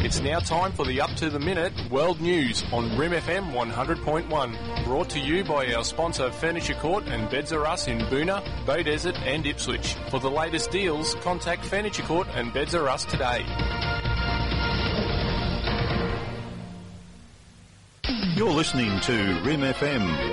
It's now time for the up-to-the-minute World News on Rim FM 100.1. Brought to you by our sponsor Furniture Court and Beds R Us in Boonah, Beaudesert and Ipswich. For the latest deals, contact Furniture Court and Beds R Us today. You're listening to Rim FM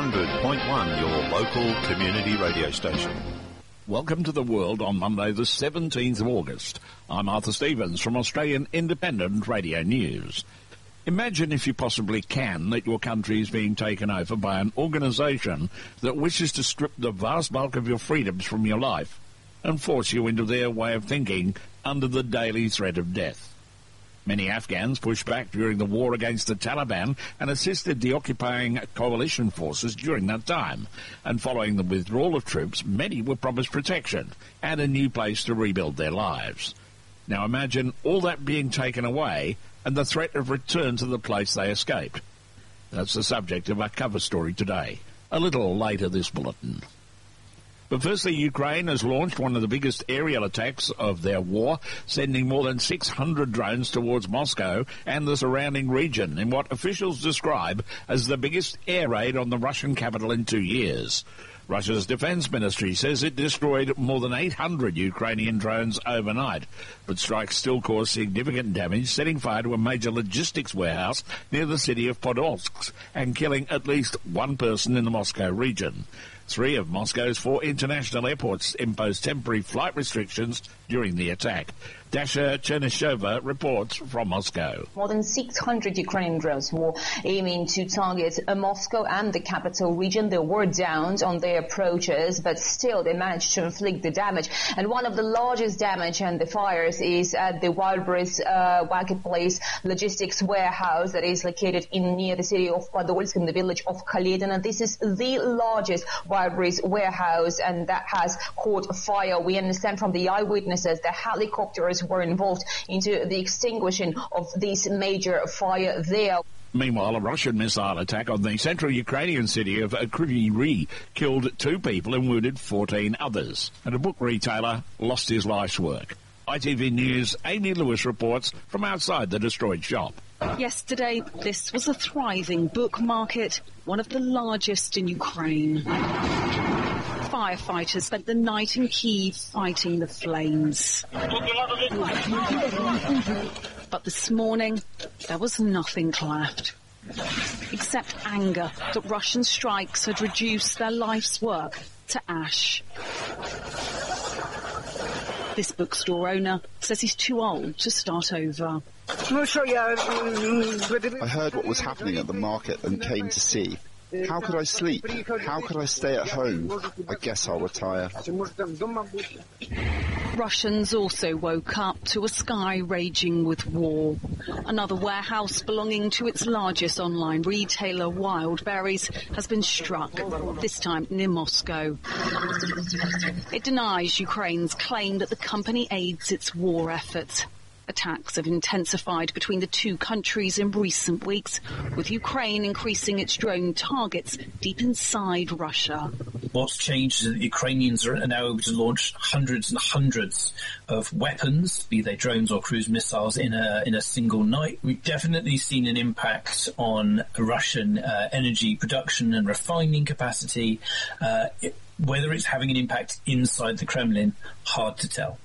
100.1, your local community radio station. Welcome to the world on Monday the 17th of August. I'm Arthur Stevens from Australian Independent Radio News. Imagine, if you possibly can, that your country is being taken over by an organisation that wishes to strip the vast bulk of your freedoms from your life and force you into their way of thinking under the daily threat of death. Many Afghans pushed back during the war against the Taliban and assisted the occupying coalition forces during that time. And following the withdrawal of troops, many were promised protection and a new place to rebuild their lives. Now imagine all that being taken away and the threat of return to the place they escaped. That's the subject of our cover story today, a little later this bulletin. But firstly, Ukraine has launched one of the biggest aerial attacks of their war, sending more than 600 drones towards Moscow and the surrounding region in what officials describe as the biggest air raid on the Russian capital in 2 years. Russia's defense ministry says it destroyed more than 800 Ukrainian drones overnight, but strikes still caused significant damage, setting fire to a major logistics warehouse near the city of Podolsk and killing at least one person in the Moscow region. 3 of Moscow's 4 international airports imposed temporary flight restrictions during the attack. Dasha Chernyshova reports from Moscow. More than 600 Ukrainian drones were aiming to target Moscow and the capital region. They were downed on their approaches, but still they managed to inflict the damage. And one of the largest damage and the fires is at the Wildberries marketplace logistics warehouse that is located near the city of Podolsk in the village of Kaledino. This is the largest Wildberries warehouse, and that has caught fire. We understand from the eyewitnesses that helicopters were involved into the extinguishing of this major fire there. Meanwhile, a Russian missile attack on the central Ukrainian city of Kryvyi Rih killed 2 people and wounded 14 others. And a book retailer lost his life's work. ITV News' Amy Lewis reports from outside the destroyed shop. Yesterday, this was a thriving book market, one of the largest in Ukraine. Firefighters spent the night in Kyiv fighting the flames. But this morning, there was nothing left, except anger that Russian strikes had reduced their life's work to ash. This bookstore owner says he's too old to start over. I heard what was happening at the market and came to see. How could I sleep? How could I stay at home? I guess I'll retire. Russians also woke up to a sky raging with war. Another warehouse belonging to its largest online retailer, Wildberries, has been struck, this time near Moscow. It denies Ukraine's claim that the company aids its war efforts. Attacks have intensified between the 2 countries in recent weeks, with Ukraine increasing its drone targets deep inside Russia. What's changed is that the Ukrainians are now able to launch hundreds and hundreds of weapons, be they drones or cruise missiles, in a single night. We've definitely seen an impact on Russian energy production and refining capacity. Whether it's having an impact inside the Kremlin, hard to tell.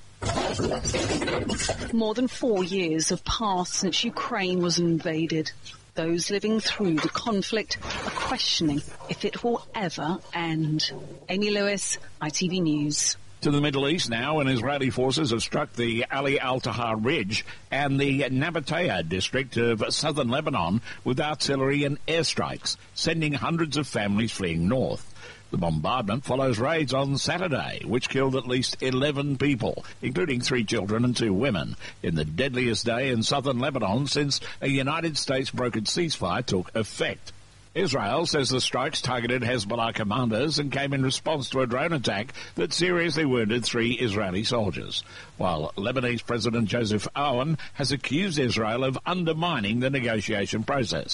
More than 4 years have passed since Ukraine was invaded. Those living through the conflict are questioning if it will ever end. Amy Lewis, ITV News. To the Middle East now, and Israeli forces have struck the Ali Al-Tahar Ridge and the Nabatea district of southern Lebanon with artillery and airstrikes, sending hundreds of families fleeing north. The bombardment follows raids on Saturday, which killed at least 11 people, including 3 children and 2 women, in the deadliest day in southern Lebanon since a United States brokered ceasefire took effect. Israel says the strikes targeted Hezbollah commanders and came in response to a drone attack that seriously wounded 3 Israeli soldiers, while Lebanese President Joseph Aoun has accused Israel of undermining the negotiation process.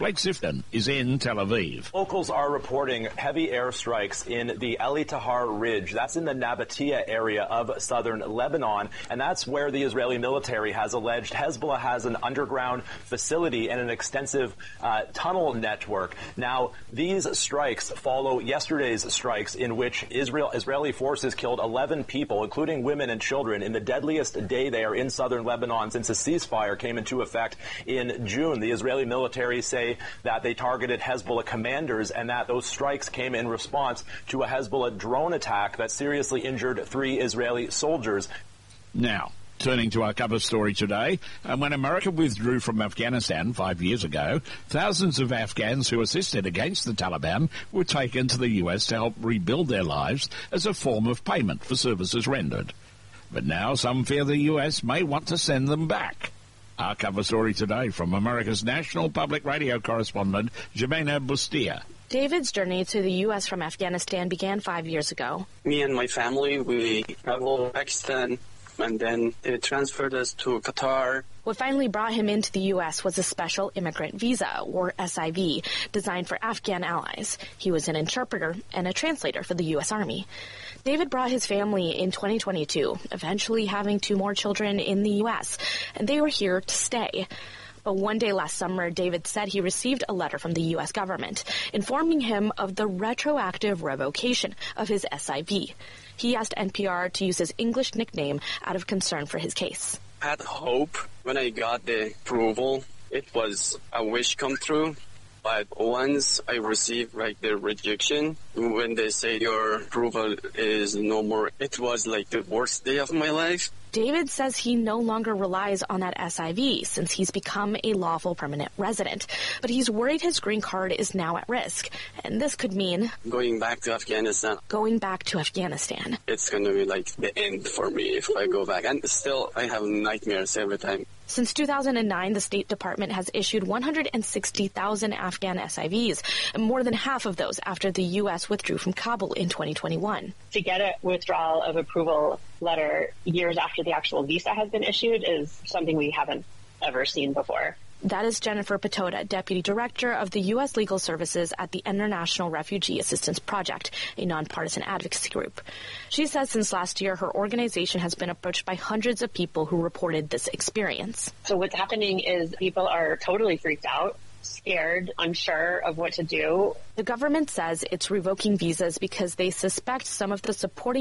Blake Sifton is in Tel Aviv. Locals are reporting heavy airstrikes in the Eli Tahar Ridge. That's in the Nabatea area of southern Lebanon, and that's where the Israeli military has alleged Hezbollah has an underground facility and an extensive tunnel network. Now, these strikes follow yesterday's strikes in which Israeli forces killed 11 people, including women and children, in the deadliest day there in southern Lebanon since a ceasefire came into effect in June. The Israeli military say that they targeted Hezbollah commanders and that those strikes came in response to a Hezbollah drone attack that seriously injured 3 Israeli soldiers. Now, turning to our cover story today, and when America withdrew from Afghanistan 5 years ago, thousands of Afghans who assisted against the Taliban were taken to the US to help rebuild their lives as a form of payment for services rendered. But now some fear the US may want to send them back. Our cover story today from America's national public radio correspondent, Jemena Bustia. David's journey to the U.S. from Afghanistan began 5 years ago. Me and my family, we traveled to Pakistan, and then they transferred us to Qatar. What finally brought him into the U.S. was a special immigrant visa, or SIV, designed for Afghan allies. He was an interpreter and a translator for the U.S. Army. David brought his family in 2022, eventually having 2 more children in the U.S., and they were here to stay. But one day last summer, David said he received a letter from the U.S. government informing him of the retroactive revocation of his SIV. He asked NPR to use his English nickname out of concern for his case. I had hope when I got the approval. It was a wish come true. But once I received the rejection, when they say your approval is no more, it was like the worst day of my life. David says he no longer relies on that SIV since he's become a lawful permanent resident. But he's worried his green card is now at risk. And this could mean going back to Afghanistan. It's going to be the end for me if I go back. And still, I have nightmares every time. Since 2009, the State Department has issued 160,000 Afghan SIVs, and more than half of those after the U.S. withdrew from Kabul in 2021. To get a withdrawal of approval letter years after the actual visa has been issued is something we haven't ever seen before. That is Jennifer Patoda, Deputy Director of the U.S. Legal Services at the International Refugee Assistance Project, a nonpartisan advocacy group. She says since last year, her organization has been approached by hundreds of people who reported this experience. So what's happening is people are totally freaked out, scared, unsure of what to do. The government says it's revoking visas because they suspect some of the supporting